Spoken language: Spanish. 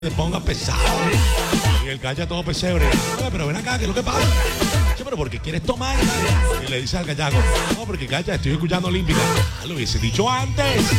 te ponga pesado. Y el cacha todo pesebre. Oye, pero ven acá, ¿qué es lo que pasa? Che, pero ¿por qué quieres tomar? Y le dice al cachaco, no, porque cacha, estoy escuchando Olímpica. Ah, lo hubiese dicho antes.